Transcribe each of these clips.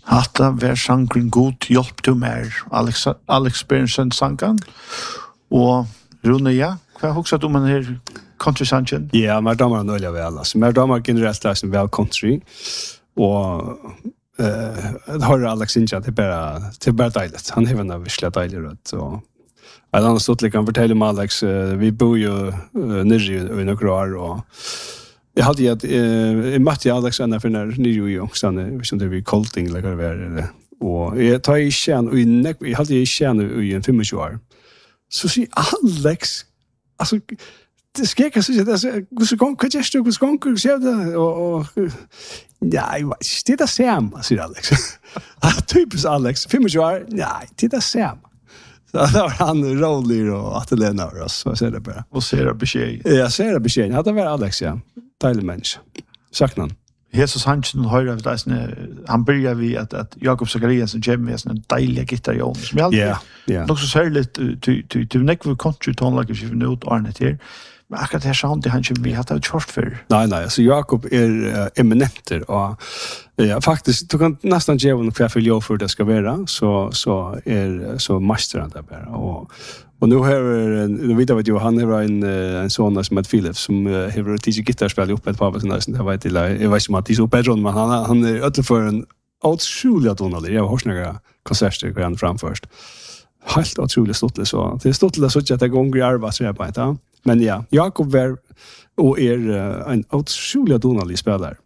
Hatta vær sangren god hjelp du mer, Alex Berensen sangen. Og Rune, ja, hva husker du om den her country-sangen? Ja, mer damer han øyla vel, altså. Mer damer generelt er som vel country, og det har Alex Inja, det er bare deilig. Han har en virkelig deilig rødt, og et annet stort kan fortelle om Alex, vi bor jo nere i noen år, og jeg hadde jeg møtte Alex enda for nere i Ungstane, hvis det var Kolting, eller hva det var, og jeg tar i kjenne, og jeg hadde i kjenne i en 25 år, så sier Alex, altså, det skrek jeg sånn, hva gjør du, hva skonger, ser du det, og nei, det er det samme, sier Alex. Typisk Alex, 25 år, nei, det er det samme. Så da var han rolig og Atlena og oss, og ser det bare. Og ser det beskjed. Ja, ser det beskjed. Ja, det var Alex, ja. Deilig menneske. Sakna han. Jesus Hansen høyre, han börjar vi at Jakob Zachariasen kommer med en deilig gitarr i ånden, som jeg alltid nok så særlig til nekve country tonelager som vi nå ut Arne til. Men akkurat det her sound han kommer vi hatt av kjort før. Nei, altså Jakob eminenter, og faktisk, du kan nesten gjøre noe hva for lov for det skal være, så master han det bare. Og nå vet jeg jo, han har en sånn som heter Philip, som har tidlig gitarspill oppe et par av sånne, jeg vet ikke om at de så bedre, men han ødelig for en utrolig donaler. Jeg har hørt noen konserter hvor han framførst. Helt utrolig stortlig, så det er stortlig så at det går i arbeidsarbeidet. Men ja, Jakob var og en utrolig donalig spiller.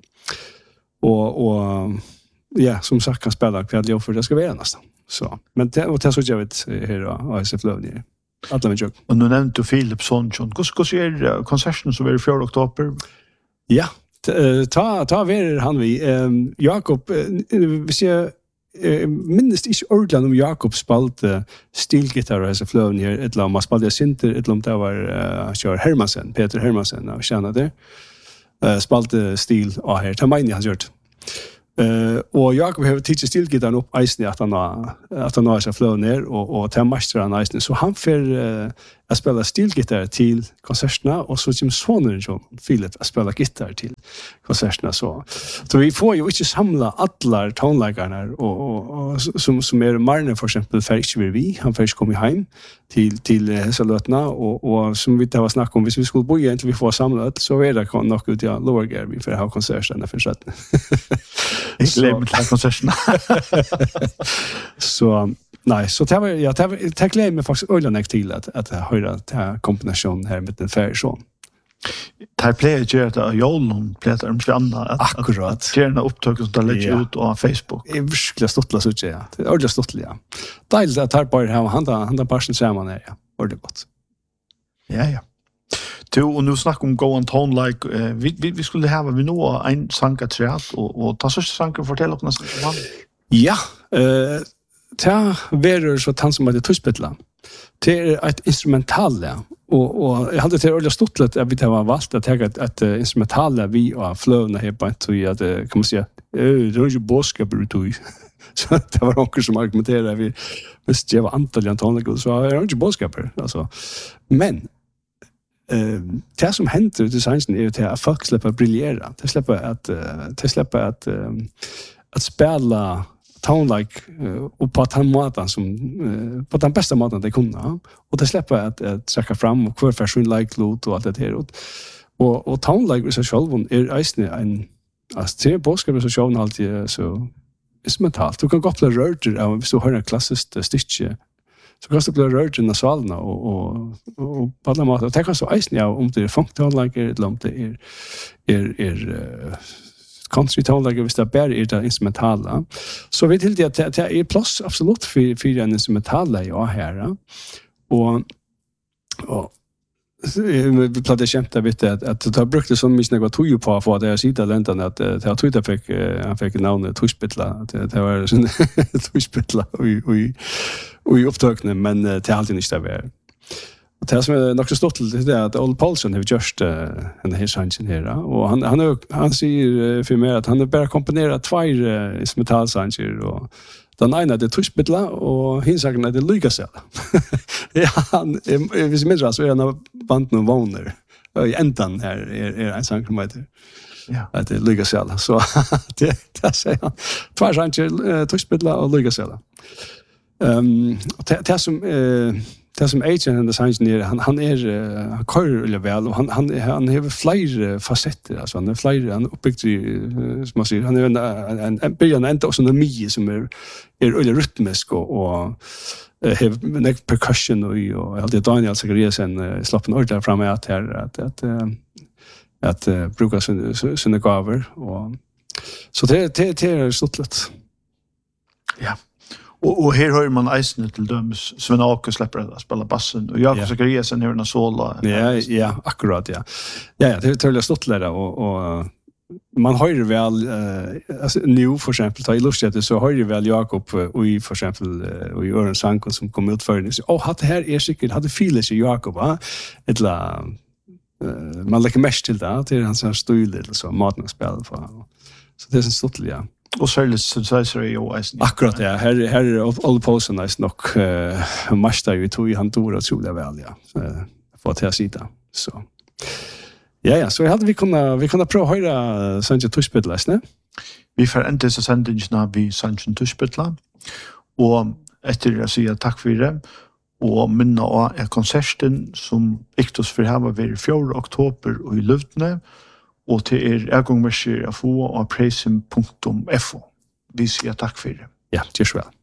Og ja, som sagt kan spela kväll för det ska vara nästan. Så men det så jag vet här och SF Lövni. Alla med jag. Och nu nämnde du Philip Sonjon. Hur konserten som är 4 oktober? Ja, ta ver han vi Jakob vi ser minst inte ordentligt om Jakob spalte stilgitarr och SF Lövni ett lag man spelade synter ett lag där var kör Hermansen, Peter Hermansen och känner det. Spalte stil och här ta mig han gjort. Och Jakob har teach stilgitarren upp isen att han har så flow ner och ta master han isen så han för att spela stilgitarr till konserterna och så som sonen John Philip att spela gitarr till konserterna så vi får ju inte samla alla tonlagarna och som är Marne för exempel för inte vi han först kommer hem till så låtna och som vi det var snack om hvis vi skulle bo egentligen vi får samla så är det nog ut ja Lower vi för ha konserterna för sätt. Jag glömde att konserterna. Så nej, så det var jag glömde mig faktiskt ölen till att höra den kombinationen här med den färson. Det player gör det Jolon player om svanna akkurat. Gärna upptag och lägga ut på Facebook. Det är verkligen stottla så ja. Det är ordentligt stottla. Ja. Deilt att tar bara här han passion samman där ja. Ordentligt gott. Ja. Du och nu snackar om Go on Tone like vi skulle ha vi nå en sangaträtt och ta så sanger fortælla oss nästan om han. Ja, ta verer så tant som det tuspetla. Det är ett instrumental och jag hade det ordentligt stottlet att vi har valt att ta ett instrumental vi och flowna här på att ju att kan man säga det är ju boskap ut så det var också som argumenterade vi visst det var antal tonlager så är det ju boskap alltså men det som händer i designen är att folk släpper briljera. Det släpper att spela tone-like och på den måten som på den bästa måten det kunde. Och det släpper att träcka fram och kvar för like-lot och allt det här. Och tone-like i sig själv är en alltså det är boskap så själv alltid så instrumentalt. Du kan koppla rörter av så har en klassisk stitch så kan det bli rørt i nasalene og på alle måter. Det kan så eisen ja, om det funk-tonelager, eller om det country-tonelager, hvis det bare det instrumentale. Så vi til det at det plass absolutt for en instrumentale i her. Og vi plattade kämpa lite att det har brukt det som mycket något tog på för att det sida länderna att det har Twitter han fick namnet Tushpitla det var sån Tushpitla och i upptagna men det har alltid inte varit. Och det som är nog så stort det är att Old Paulson har just en hel chansen här och han säger för mig att han har bara komponerat 2 instrumentalsanger och den ena det Tushpitla och hinsaken det Lucasel. Ja, hvis mindre så är han band någon våner. I ändan här är en sång som heter Att det ligger så alla. Så det säger han. Två sanger tuschbitla och ligger så alla. Det som agent den sangen han kör eller väl och han har fler facetter alltså han fler han uppbyggt som man säger han är en början ända också en mie som är eller rytmisk och have en percussion och jag hade Daniel Zachariasen slappen ordet fram att här att bruka sina gåvor och så det är stort. Ja. Och här hör man eisen till döms Sven Åke släpper att spela bassen och Jakob Zachariasen har en solo. Ja, akkurat ja. Ja, det tror stort lära och man har ju väl alltså nu för exempel ta illustrera så har ju väl Jakob och i för exempel och i Örn Sanko som kom ut för det. Och det här är säkert hade feeling i Jakob va. Ettla man lägger mest till det till hans stil eller så matnaspel för. Så det är så stort ja. Och särskilt synthesizer i OS. Akkurat ja, här är all posen nice nog master ju tog i han då så det väl ja. För att jag sitta så. Ja, så hade vi kunna prova höra Sancho Tuschbitla, ne? Vi får inte så sändningarna vi Sancho Tuschbitla och efter att säga tack för det och minna av konserten som Iktos för här var 4 oktober och i Lövdne och till er gångmässigt att få av praisen.fo. Vi säger tack för det. Ja, det är så väl.